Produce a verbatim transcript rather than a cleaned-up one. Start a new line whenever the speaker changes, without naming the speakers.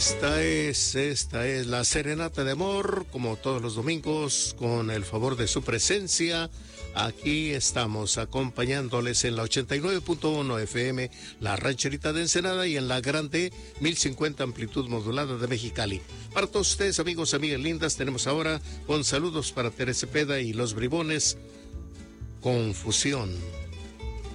Esta es, esta es la serenata de amor, como todos los domingos, con el favor de su presencia. Aquí estamos acompañándoles en la ochenta y nueve punto uno F M, la Rancherita de Ensenada, y en la Grande mil cincuenta amplitud modulada de Mexicali. Para todos ustedes, amigos, amigas lindas, tenemos ahora con saludos para Teresa Cepeda y los Bribones, Confusión.